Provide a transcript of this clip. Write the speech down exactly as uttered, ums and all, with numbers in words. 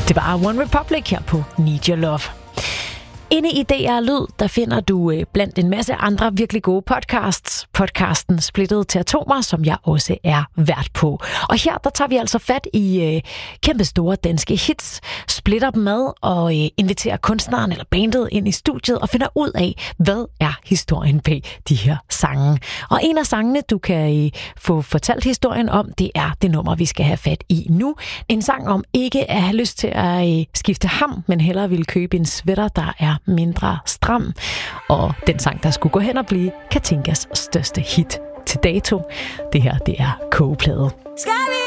Det var One Republic her på Need Your Love. Inde i D R Lyd, der finder du øh, blandt en masse andre virkelig gode podcasts. Podcasten Splittet til Atomer, som jeg også er vært på. Og her, der tager vi altså fat i øh, kæmpe store danske hits, splitter dem med og øh, inviterer kunstneren eller bandet ind i studiet og finder ud af, hvad er historien bag de her sange. Og en af sangene, du kan øh, få fortalt historien om, det er det nummer, vi skal have fat i nu. En sang om ikke at have lyst til at øh, skifte ham, men hellere vil købe en sweater, der er mindre stram. Og den sang, der skulle gå hen og blive Katinkas største hit til dato. Det her, det er Kogeplade. Skal vi